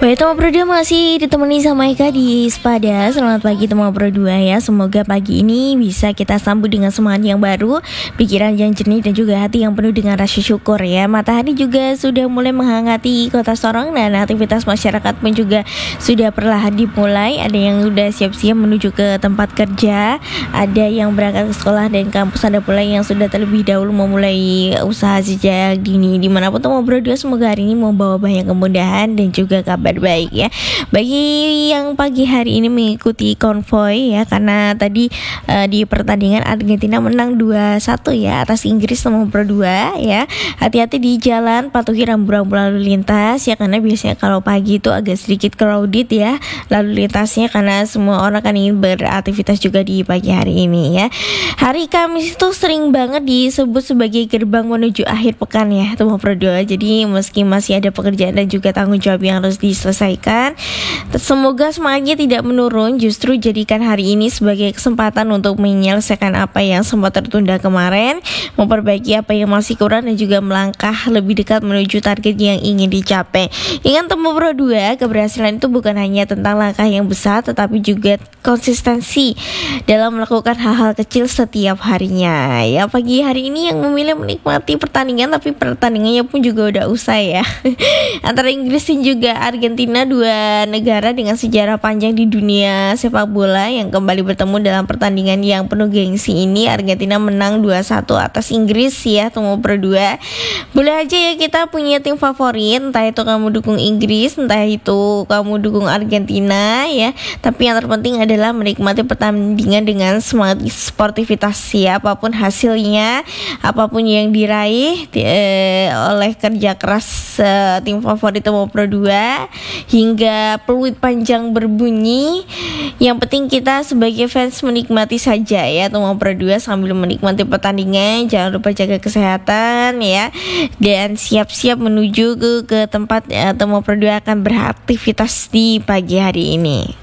Baik teman Pro 2 masih ditemani sama Eka di Spada. Selamat pagi teman Pro 2 ya. Semoga pagi ini bisa kita sambut dengan semangat yang baru, pikiran yang jernih dan juga hati yang penuh dengan rasa syukur ya. Matahari juga sudah mulai menghangati kota Sorong dan aktivitas masyarakat pun juga sudah perlahan dimulai. Ada yang sudah siap-siap menuju ke tempat kerja, ada yang berangkat ke sekolah dan kampus, ada pula yang sudah terlebih dahulu memulai usaha sejak dini. Dimanapun teman Pro 2, semoga hari ini membawa banyak kemudahan dan juga kabar baik ya. Bagi yang pagi hari ini mengikuti konvoy ya, karena tadi di pertandingan Argentina menang 2-1 ya atas Inggris nomor 2 ya. Hati-hati di jalan, patuhi rambu-rambu lalu lintas ya, karena biasanya kalau pagi itu agak sedikit crowded ya lalu lintasnya, karena semua orang kan ingin beraktivitas juga di pagi hari ini ya. Hari Kamis itu sering banget disebut sebagai gerbang menuju akhir pekan ya teman Pro 2. Jadi meski masih ada pekerjaan dan juga tanggung jawab yang harus diselesaikan, semoga semangatnya tidak menurun, justru jadikan hari ini sebagai kesempatan untuk menyelesaikan apa yang sempat tertunda kemarin, memperbaiki apa yang masih kurang dan juga melangkah lebih dekat menuju target yang ingin dicapai. Ingat teman Pro 2, keberhasilan itu bukan hanya tentang langkah yang besar, tetapi juga konsistensi dalam melakukan hal-hal kecil setiap harinya ya. Pagi hari ini yang memilih menikmati pertandingan, tapi pertandingannya pun juga udah usai ya antara Inggris dan juga Argentina, dua negara dengan sejarah panjang di dunia sepak bola yang kembali bertemu dalam pertandingan yang penuh gengsi ini. Argentina menang 2-1 atas Inggris ya teman Pro 2. Boleh aja ya kita punya tim favorit, entah itu kamu dukung Inggris, entah itu kamu dukung Argentina ya, tapi yang terpenting adalah menikmati pertandingan dengan semangat sportivitas ya. Apapun hasilnya, apapun yang diraih oleh kerja keras tim favorit teman Pro 2 hingga peluit panjang berbunyi, yang penting kita sebagai fans menikmati saja ya teman Pro 2 sambil menikmati pertandingan. Jangan lupa jaga kesehatan ya, dan siap-siap menuju ke tempat teman Pro 2 akan beraktivitas di pagi hari ini.